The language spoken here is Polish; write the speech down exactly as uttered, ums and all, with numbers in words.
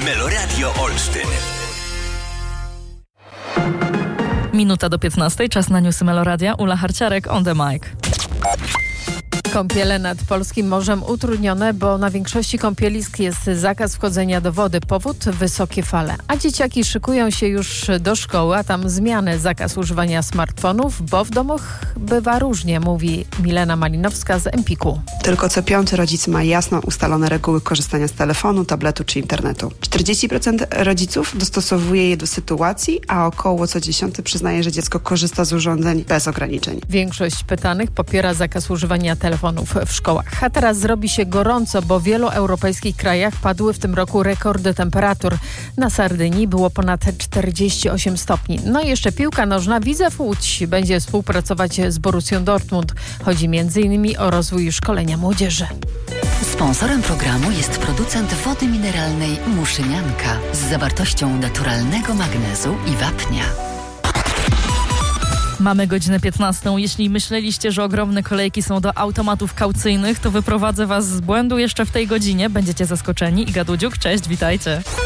Meloradio Olsztyn. Minuta do piętnastej, czas na newsy Meloradia. Ula Harciarek, on the mic. Kąpiele nad polskim morzem utrudnione, bo na większości kąpielisk jest zakaz wchodzenia do wody. Powód wysokie fale. A dzieciaki szykują się już do szkoły, a tam zmiany. Zakaz używania smartfonów, bo w domach bywa różnie, mówi Milena Malinowska z Empiku. Tylko co piąty rodzic ma jasno ustalone reguły korzystania z telefonu, tabletu czy internetu. czterdzieści procent rodziców dostosowuje je do sytuacji, a około co dziesiąty przyznaje, że dziecko korzysta z urządzeń bez ograniczeń. Większość pytanych popiera zakaz używania telefonów w szkołach. A teraz zrobi się gorąco, bo w wielu europejskich krajach padły w tym roku rekordy temperatur. Na Sardynii było ponad czterdzieści osiem stopni. No i jeszcze piłka nożna. Widzew Łódź będzie współpracować z Borussią Dortmund. Chodzi między innymi o rozwój szkolenia młodzieży. Sponsorem programu jest producent wody mineralnej Muszynianka z zawartością naturalnego magnezu i wapnia. Mamy godzinę piętnastą. Jeśli myśleliście, że ogromne kolejki są do automatów kaucyjnych, to wyprowadzę was z błędu jeszcze w tej godzinie. Będziecie zaskoczeni. Iga Dudziuk, cześć, witajcie.